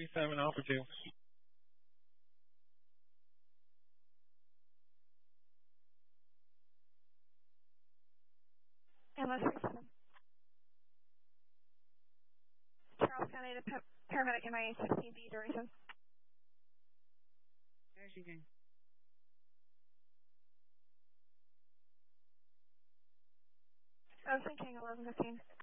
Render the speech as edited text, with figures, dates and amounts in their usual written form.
37 Alpha 2. MS 37. Charles County to paramedic MIA 16B duration. Action King. Ocean King 1115.